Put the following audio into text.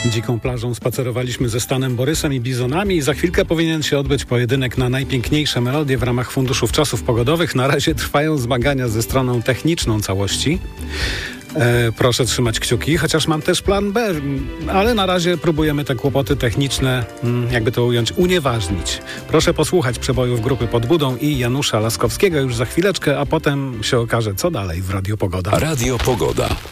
Dziką plażą spacerowaliśmy ze Stanem Borysem i Bizonami i za chwilkę powinien się odbyć pojedynek na najpiękniejsze melodie w ramach Funduszów Czasów Pogodowych. Na razie trwają zmagania ze stroną techniczną całości. Proszę trzymać kciuki, chociaż mam też plan B, ale na razie próbujemy te kłopoty techniczne, jakby to ująć, unieważnić. Proszę posłuchać przebojów grupy Pod Budą i Janusza Laskowskiego już za chwileczkę, a potem się okaże, co dalej w Radio Pogoda. Radio Pogoda.